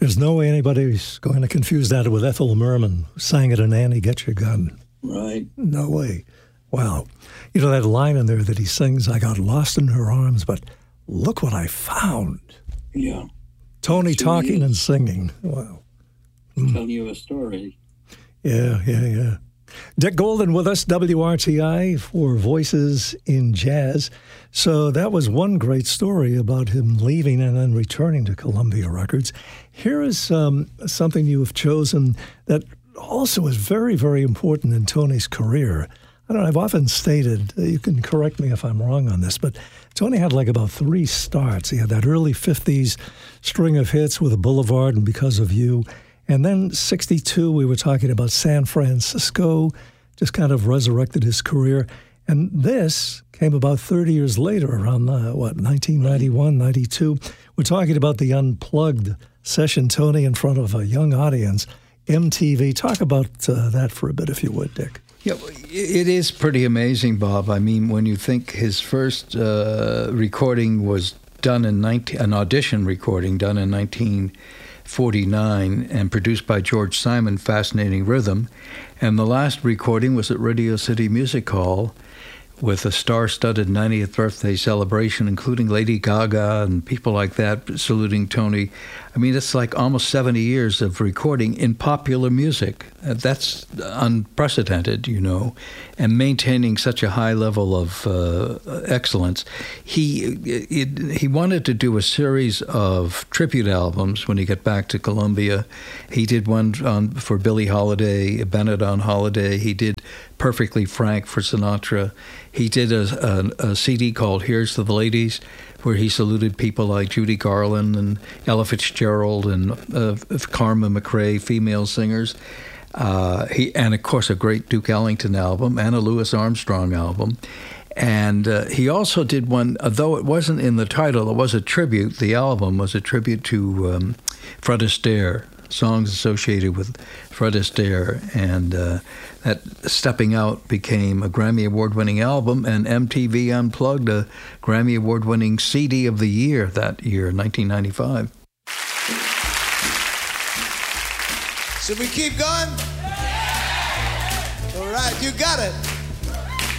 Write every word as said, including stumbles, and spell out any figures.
There's no way anybody's going to confuse that with Ethel Merman, who sang it in Annie, Get Your Gun. Right. No way. Wow. You know that line in there that he sings, I got lost in her arms, but look what I found. Yeah. Tony talking and singing. Wow. Mm. Tell you a story. Yeah, yeah, yeah. Dick Golden with us, W R T I for Voices in Jazz. So that was one great story about him leaving and then returning to Columbia Records. Here is um, something you have chosen that also is very, very important in Tony's career. I don't know, I've often stated, you can correct me if I'm wrong on this, but Tony had like about three starts. He had that early fifties string of hits with a Boulevard and Because of You. And then sixty-two, we were talking about San Francisco, just kind of resurrected his career. And this came about thirty years later, around, uh, what, nineteen ninety-one, ninety-two. We're talking about the Unplugged session, Tony, in front of a young audience, M T V. Talk about uh, that for a bit, if you would, Dick. Yeah, it is pretty amazing, Bob. I mean, when you think his first uh, recording was done in nineteen, an audition recording done in nineteen forty-nine and produced by George Simon, Fascinating Rhythm, and the last recording was at Radio City Music Hall with a star-studded ninetieth birthday celebration, including Lady Gaga and people like that saluting Tony. I mean, it's like almost seventy years of recording in popular music. That's unprecedented, you know, and maintaining such a high level of uh, excellence. He it, he wanted to do a series of tribute albums when he got back to Columbia. He did one on, for Billie Holiday, Bennett on Holiday. He did Perfectly Frank for Sinatra. He did a, a, a C D called Here's to the Ladies, where he saluted people like Judy Garland and Ella Fitzgerald and uh, Karma McRae, female singers. Uh, he and, of course, a great Duke Ellington album and a Louis Armstrong album. And uh, he also did one, though it wasn't in the title, it was a tribute. The album was a tribute to um, Fred Astaire, songs associated with Fred Astaire, and uh, that Stepping Out became a Grammy Award-winning album, and M T V Unplugged a Grammy Award-winning C D of the year that year, nineteen ninety-five. Should we keep going? All right, you got it.